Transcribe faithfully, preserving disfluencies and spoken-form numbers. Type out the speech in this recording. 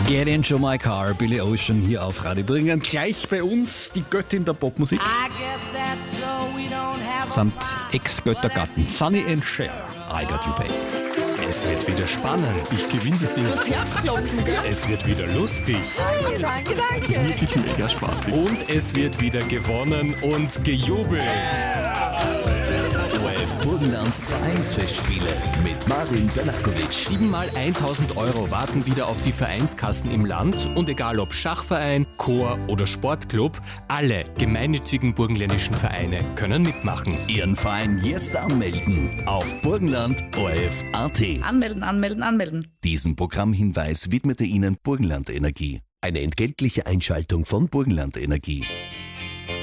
Get into my car, Billy Ocean hier auf Radio Bringen. Gleich bei uns die Göttin der Popmusik samt Ex-Göttergatten Sunny and Cher. I got you, babe. Es wird wieder spannend. Ich gewinne das Ding. Herzklopfen, gell? Es wird wieder lustig. Danke, danke, danke. Das ist wirklich mega spaßig. Und es wird wieder gewonnen und gejubelt. O R F Burgenland Vereinsfestspiele mit Marin Belakovic. Siebenmal tausend Euro warten wieder auf die Vereinskassen im Land. Und egal ob Schachverein, Chor oder Sportclub, alle gemeinnützigen burgenländischen Vereine können mitmachen. Ihren Verein jetzt anmelden auf burgenland O R F Punkt A T. Anmelden, anmelden, anmelden. Diesen Programmhinweis widmete Ihnen Burgenland Energie. Eine entgeltliche Einschaltung von Burgenland Energie.